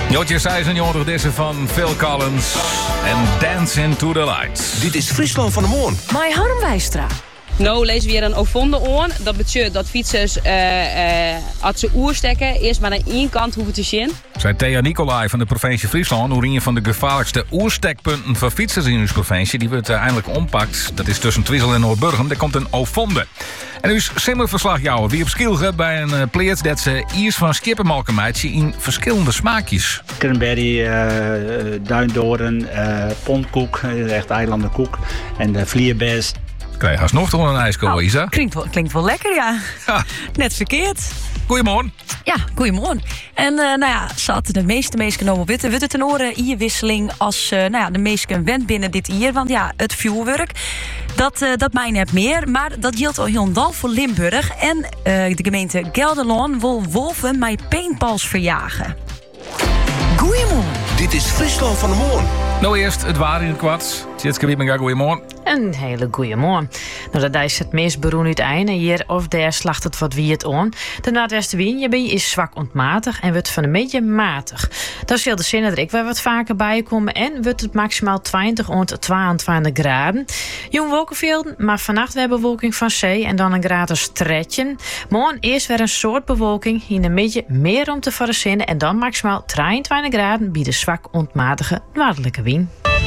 Jotje 96 deze van Phil Collins en Dancing to the Lights. Dit is Friesland van de Moon. Mai Harm Wijstra. Nou, lezen we hier een Ovonde aan. Dat betekent dat fietsers als ze oerstekken eerst maar aan één kant hoeven te zien. Zei Thea Nicolai van de provincie Friesland. Hoe een van de gevaarlijkste oerstekpunten voor fietsers in uw provincie. Die wordt eindelijk ompakt. Dat is tussen Twizel en Noordburgum. Daar komt een Ovonde. En uw simmerverslagjouwer wie op Skilge bij een pleert dat ze iers van skippenmalkemeidje in verschillende smaakjes. Cranberry, duindoren, pondkoek, echt eilandenkoek en de vlierbes. Krijg je nog toch een ijskool, Isa? Klinkt wel lekker, ja. Ja. Net verkeerd. Goedemorgen. Ja, goedemorgen. En zat de meeste mensen nou wel weten. Wordt het een oren ierwisseling als de meesten went binnen dit jaar. Want ja, het vuurwerk, dat mij net meer. Maar dat geldt al heel dal voor Limburg. En de gemeente Gelderland wil wolven met paintballs verjagen. Goedemorgen. Dit is Friesland van de Moon. Nou eerst het waar in het kwart. Tjitske Wiebenga, goedemorgen. Een hele goeie morgen. Nou, dat is het meest beroemd uiteinde. Hier of daar slacht het wat wie het on. De noordwestenwind is zwak ontmatig en wordt van een beetje matig. Daar zal de zinnen er ik weer wat vaker bij komen en wordt het maximaal 20 tot 22 graden. Jong wolkenvelden, maar vannacht weer bewolking van zee en dan een graad stretchen. Morgen eerst weer een soort bewolking, hier een beetje meer om te verzinnen en dan maximaal 23 graden bij de zwak ontmatige noordelijke wind.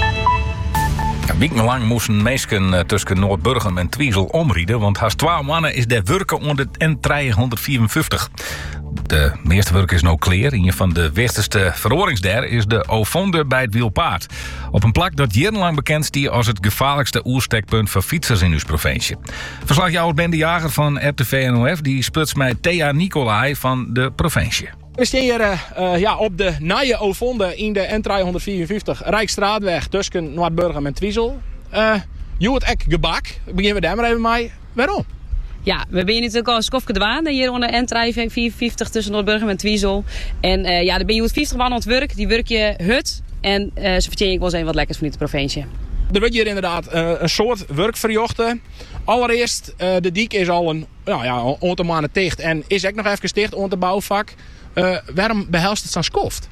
Ja, wekenlang moesten mensen tussen Noordburgum en Twizel omrieden, want haast 12 mannen is de werken onder het N354. De meeste werk is nou klaar. Een van de wichtigste verhoringsder is de Ovonde bij het Wielpaard. Op een plek dat jarenlang bekend is als het gevaarlijkste oerstekpunt voor fietsers in uw provincie. Verslagjouwer Ben de Jager van RTV NOF die sputs met Thea Nicolai van de provincie. We staan hier op de nieuwe Ovonde in de N354 Rijksstraatweg tussen Noordburgum en Twizel. Je het echt gebak. Beginnen we daar maar even mee. Waarom? Ja, we zijn natuurlijk al een skofke dwaan hier onder N354 tussen Noordburgum en Twizel. En daar ben je 50 man aan het werk. Die werk je hut. En ze vertellen ik wel eens een wat lekkers vanuit de provincie. Er wordt hier inderdaad een soort werk verjochten. Allereerst, de dik is al een aantal maanden dicht en is ook nog even dicht onder het bouwvak. Waarom behelst het zo'n skoft?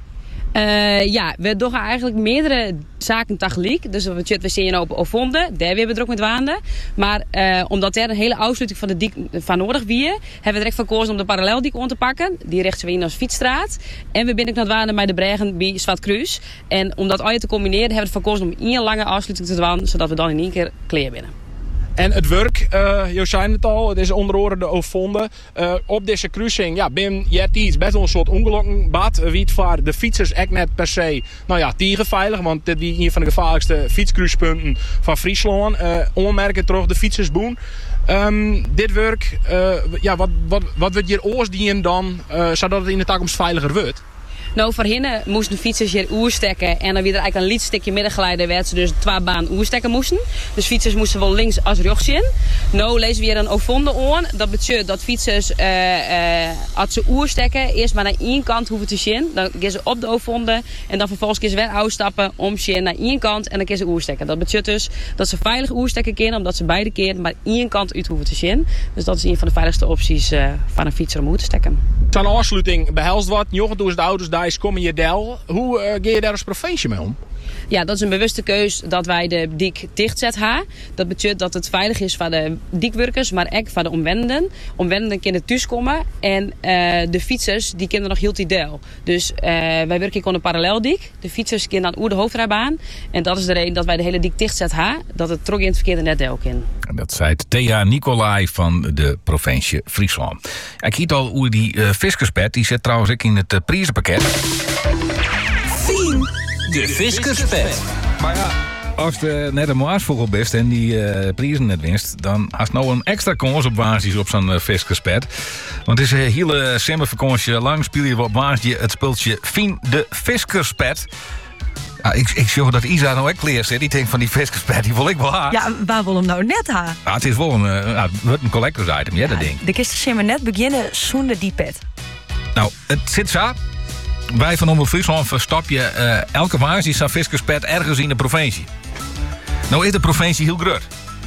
We doen eigenlijk meerdere zaken tegelijk. Dus we zien je op Ovonde, daar weer druk met waanden. Maar omdat er een hele afsluiting van de dik van nodig was, hebben we direct voor gekozen om de paralleldik om te pakken. Die richten we in als fietsstraat. En we binnen het waanden bij de bregen bij Zwartkruis. En om dat al te combineren hebben we voor gekozen om één lange afsluiting te doen, zodat we dan in één keer klaar binnen. En het werk, je zei het al, het is onder andere de Ovonde. Op deze kruising, ben je iets best wel een soort ongelukkenbad. Wie het voor de fietsers echt net per se, tegenveilig. Want dit is een van de gevaarlijkste fietskruispunten van Friesland. Onmerken terug de fietsersboen. Dit werk, wat wordt je oorsdienen dan, zodat het in de toekomst veiliger wordt? Nou, voorheen moesten fietsers hier oerstekken en dan weer eigenlijk een lietstukje middengeleider werd ze dus 2 baan oerstekken moesten. Dus fietsers moesten wel links als rechts in. Nou lezen we hier een Ovonde aan. Dat betekent dat fietsers als ze oerstekken eerst maar naar één kant hoeven te zien. Dan gaan ze op de Ovonde en dan vervolgens gaan ze weer uitstappen om zien naar één kant en dan gaan ze oerstekken. Dat betekent dus dat ze veilig oerstekken kunnen omdat ze beide keren maar één kant uit hoeven te zien. Dus dat is een van de veiligste opties van een fietser om oer te stekken. Zo'n afsluiting behelst wat. 90.000 auto's daar komen je del. Hoe ga je daar als provincie mee om? Ja, dat is een bewuste keus dat wij de dik dichtzet hebben. Dat betekent dat het veilig is voor de dikwerkers, maar ook voor de omwenden. Omwenden kunnen thuiskomen en de fietsers die kunnen nog heel die deel. Dus wij werken aan een paralleldik. De fietsers kunnen dan oer de hoofdrijbaan. En dat is de reden dat wij de hele dik dichtzet hebben. Dat het trok in het verkeerde net deel in. En dat zei Thea Nicolai van de provincie Friesland. Ik zie al hoe die fiskerspet, die zit trouwens ook in het prijzenpakket. De fiskerspet. Maar ja, als je net een maasvogel bent en die prijzen net winst, dan had je nou een extra kans op basis op zo'n fiskerspet. Want het is een hele simmervakantie lang speel je op basis het speeltje Fien de fiskerspet. Ja, ik zie dat Isa nou echt leert zit. Die denkt van die fiskerspet, die wil ik wel aan. Ja, waar wil hem nou net aan? Ja, het is wel een collectors item, dat ding. De kist simmer net beginnen zonder die pet. Nou, het zit zo. Wij van Omroep Friesland verstap je elke waarschuwing zo'n fiskerspet ergens in de provincie. Nou is de provincie heel groot.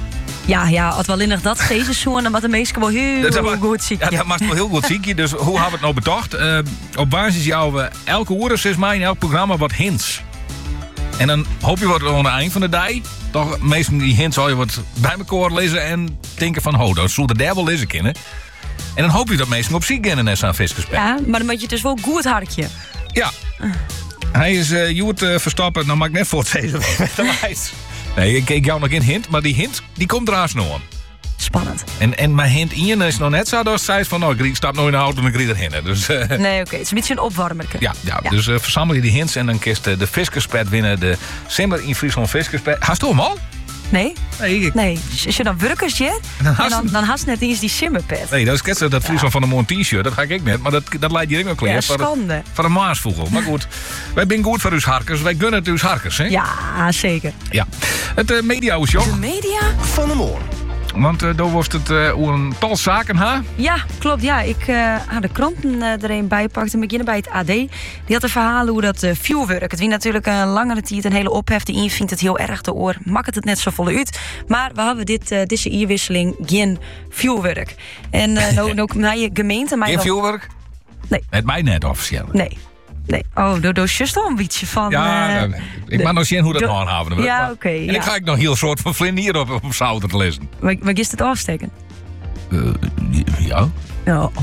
Ja, als wel innig dat seizoen, dan mag de meesten wel heel goed ziek. Ja, dat mag wel heel goed ziek. Dus hoe hebben we het nou bedacht? Op basis jou elke uur, sinds mij in elk programma wat hints. En dan hoop je wat aan het eind van de dag. Toch, meestal die hints zal je wat bij elkaar lezen en denken van, dat zal de daar wel lezen kennen. En dan hoop je dat mensen op ziek gaan en aan viskerspet. Ja, maar dan moet je dus wel goed hartje. Ja. Hij is Joert Verstappen, nou mag ik net voortzetten met de lijst. Nee, ik jou nog geen hint, maar die hint die komt eraan nog. Spannend. En mijn hint in is nog net zo dat zij van, ik stap nooit in de auto en ik rijd erheen. Dus, nee, oké. Het is een beetje een opwarmerke. Ja. Dus verzamel je die hints en dan kist de viskerspet winnen. De Simmer in Friesland viskerspet. Hast je hem al? Nee. Nee. Als je dan workers je, dan hast net eens die simmerpet. Nee, dat is ketsen, dat Friesland van de Moon t-shirt. Dat ga ik net, maar dat leidt je ook Ja, schande. Van een maasvogel. Maar goed, wij zijn goed voor uw harkers. Wij gunnen het uw harkers, hè? Ja, zeker. Ja. Het media is jong. De media? Van de Moon. Want daar was het een tal zaken, ha? Ja, klopt. Ja, ik had de kranten er een bijpakt. En beginnen bij het AD. Die had een verhaal hoe dat vuurwerk. Het wie natuurlijk een langere tijd een hele ophef. De een vindt het heel erg te oor. Maakt het net zo volle uit. Maar we hebben deze ierwisseling geen vuurwerk. En ook naar je gemeente. Geen vuurwerk? Nee. Met mij net officieel. Nee. Door just al een beetje van... Ja, ik mag nog zien hoe dat nou aanhouden wordt. Ja, oké. En ik ga nog heel soort van flin hier op zouten te lezen. Maar is het afsteken? Ja. Oh.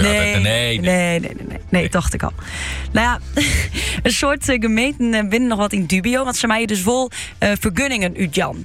Nee, dacht ik al. Nou ja, een soort gemeenten binnen nog wat in dubio. Want ze mij dus wel vergunningen uit Jan.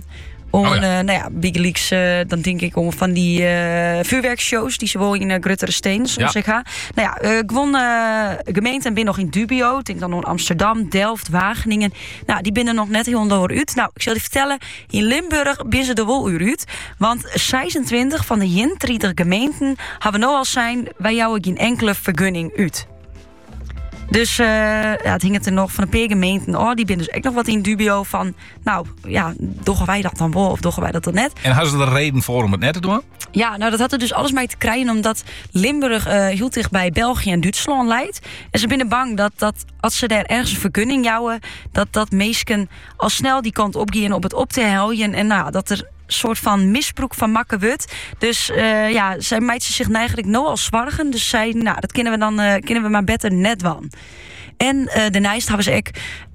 Big Leaks, dan denk ik om van die vuurwerkshows die ze wel in Gruttere Steen soms zeg. Gewoon gemeenten binnen nog in dubio. Ik denk dan nog Amsterdam, Delft, Wageningen. Nou, die binnen nog net heel door uit. Nou, ik zal je vertellen, in Limburg binnen ze er wel uit. Want 26 van de 31 gemeenten hebben nou al zijn, wij jou geen enkele vergunning uit. Dus het hing het er nog van een paar gemeenten. Die binnen dus echt nog wat in dubio van... Nou, ja, doggen wij dat dan wel of doggen wij dat dan net? En hadden ze er reden voor om het net te doen? Ja, nou dat had er dus alles mee te krijgen... omdat Limburg heel dicht bij België en Duitsland leidt. En ze binnen bang dat als ze daar ergens een vergunning jouwen... dat meesken al snel die kant opgaan op het op te heljen... en dat er soort van misbruik van makken wordt. Dus zij meid ze zich eigenlijk nou al zwargen. Dus zij, dat kunnen we maar beter net van. En daarnaast hebben ze ook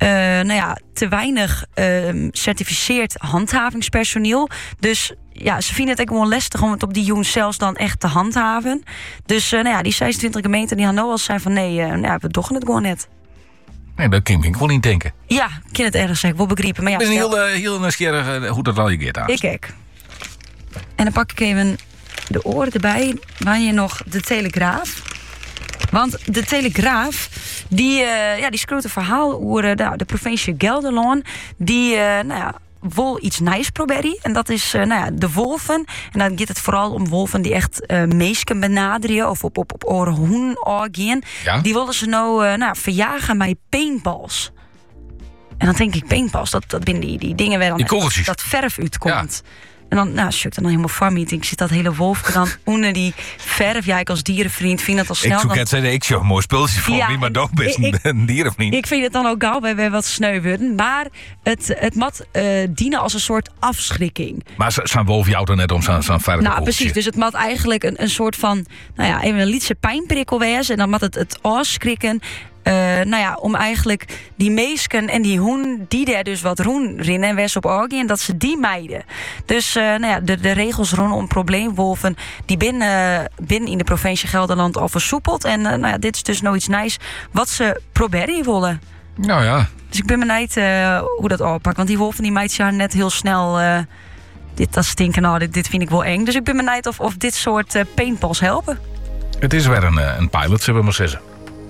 te weinig certificeerd handhavingspersoneel. Dus ja, ze vinden het ook gewoon lastig om het op die jongens zelfs dan echt te handhaven. Dus die 26 gemeenten die gaan nou al zijn van we doggen het gewoon net. Nee, dat kan ik wel niet denken. Ja, ik kan het ergens zeggen, wel begrijpen. Maar ja, ik ben heel nieuwsgierig hoe dat al je geeft aan. Ik ook. En dan pak ik even de oren erbij. Waar je nog de Telegraaf. Want de Telegraaf, die schreeuwt een verhaal over de provincie Gelderland. Die, wil iets nice proberen. En dat is de wolven. En dan gaat het vooral om wolven die echt meesken benaderen. Of op oren hoen gaan. Ja? Die willen ze nou verjagen met paintballs. En dan denk ik, paintballs, dat zijn die dingen waar dan dat verf uitkomt. Ja. En dan, zoek dan helemaal voor me. Ik zit dat hele wolf dan onder die verf. Ja, ik als dierenvriend vind dat al snel. Ik zoek een mooi spultje voor wie maar dood is een dierenvriend. Ik vind het dan ook gauw bij wat sneu worden. Maar het moet dienen als een soort afschrikking. Maar zo'n wolf jou dan net om zo'n verf? Nou, precies. Dus het moet eigenlijk een soort van, even een lietse pijnprikkel wezen. En dan moet het afschrikken. Om eigenlijk die meesken en die hoen die daar dus wat roen rinnen en wes op orgie en dat ze die mijden. Dus de regels rondom probleemwolven die binnen in de provincie Gelderland al versoepeld. En dit is dus nou iets nice wat ze proberen willen. Nou ja. Dus ik ben benieuwd hoe dat oppakt. Want die wolven die mijden zijn net heel snel dat stinken. Dit vind ik wel eng. Dus ik ben benieuwd of dit soort paintballs helpen. Het is weer een pilot, zullen we maar zeggen.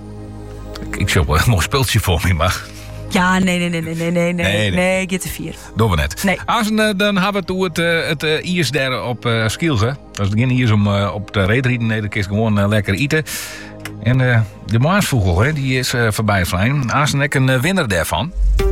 Ik zie wel een mooi speeltje voor me, maar... Ja, nee, get de 4. Doen we net. Nee. Dan hebben we het iers daar op skills, hè. Dat is geen iers om op de reet rieden. Nee, dat is gewoon lekker eten. En de maasvogel, hè, die is voorbij vliegen. Azen ik een winnaar daarvan.